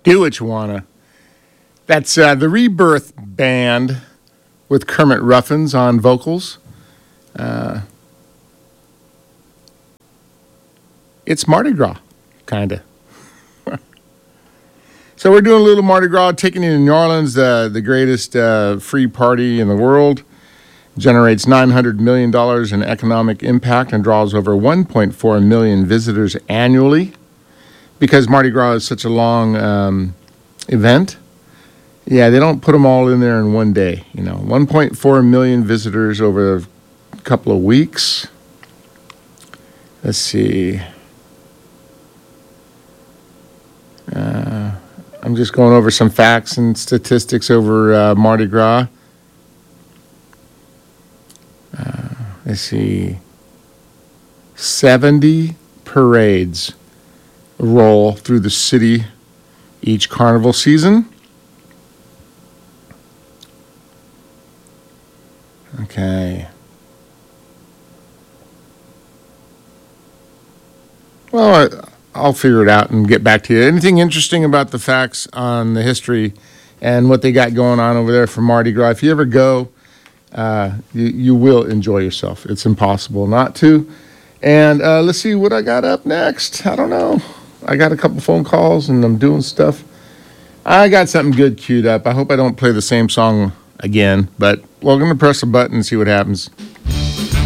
Do what you wanna. That's the Rebirth Band with Kermit Ruffins on vocals. Uh, it's Mardi Gras, kind of. So we're doing a little Mardi Gras, taking you to New Orleans, the greatest free party in the world. Generates $900 million in economic impact and draws over 1.4 million visitors annually. Because Mardi Gras is such a long event, yeah, they don't put them all in there in one day. 1.4 million visitors over a couple of weeks. Let's see. I'm just going over some facts and statistics over Mardi Gras. Let's see. 70 parades roll through the city each carnival season. Okay. Well, I'll figure it out and get back to you. Anything interesting about the facts on the history and what they got going on over there for Mardi Gras? If you ever go, you will enjoy yourself. It's impossible not to. And let's see what I got up next. I don't know. I got a couple phone calls and I'm doing stuff. I got something good queued up. I hope I don't play the same song again, but we're going to press a button and see what happens.